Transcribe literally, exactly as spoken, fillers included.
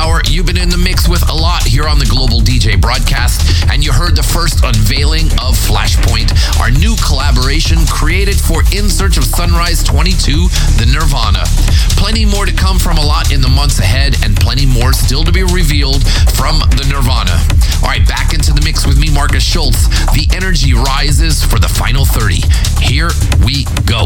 hour, you've been in the mix with a lot here on the Global D J broadcast, and you heard the first unveiling of Flashpoint, our new collaboration created for In Search of Sunrise twenty-two, the Nirvana. Plenty more to come from a lot in the months ahead, and plenty more still to be revealed from the Nirvana. All right, back into the mix with me, Marcus Schultz. The energy rises for the final thirty. Here we go.